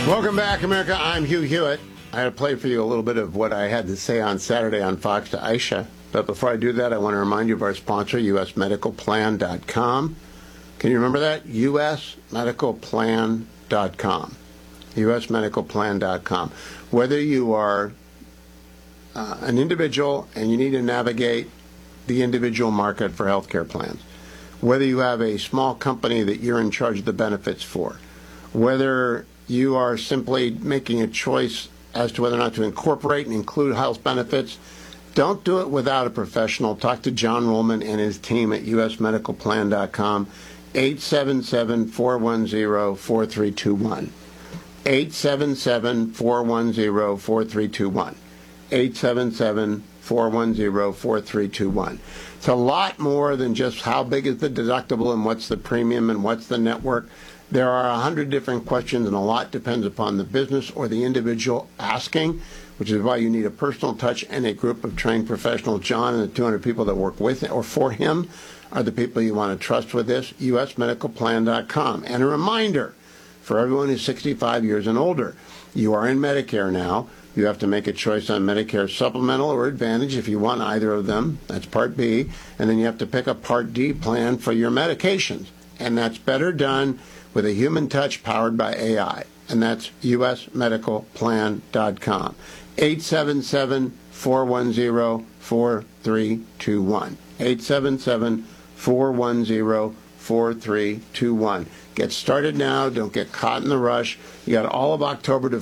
Welcome back, America. I'm Hugh Hewitt. I had to play for you a little bit of what I had to say on Saturday on Fox to Aisha. But before I do that, I want to remind you of our sponsor, usmedicalplan.com. Can you remember that? usmedicalplan.com. usmedicalplan.com. Whether you are an individual and you need to navigate the individual market for healthcare plans, whether you have a small company that you're in charge of the benefits for, whether you are simply making a choice as to whether or not to incorporate and include health benefits, don't do it without a professional. Talk to John Rollman and his team at usmedicalplan.com, 877-410-4321. 877-410-4321. 877-410-4321. It's a lot more than just how big is the deductible and what's the premium and what's the network. There are 100 different questions, and a lot depends upon the business or the individual asking, which is why you need a personal touch and a group of trained professionals. John and the 200 people that work with or for him are the people you want to trust with this, usmedicalplan.com. And a reminder for everyone who's 65 years and older, you are in Medicare now. You have to make a choice on Medicare Supplemental or Advantage if you want either of them. That's Part B. And then you have to pick a Part D plan for your medications. And that's better done with a human touch powered by AI. And that's usmedicalplan.com. 877-410-4321. 877-410-4321. Get started now. Don't get caught in the rush. You got all of October to